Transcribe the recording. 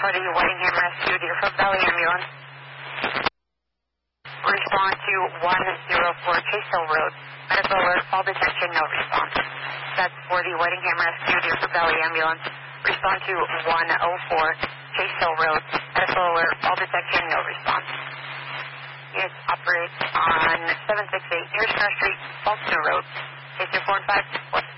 for the Whitingham Rescue, Deerfield Valley Ambulance. Respond to 104 Chase Hill Road. Medical alert, fall detection, no response. That's for the Whitingham Rescue, Deerfield Valley Ambulance. Respond to 104 Chase Hill Road. Medical alert, fall detection, no response. Units operate on 768 Near Star Street, Baltimore Road. Case 4 and 5.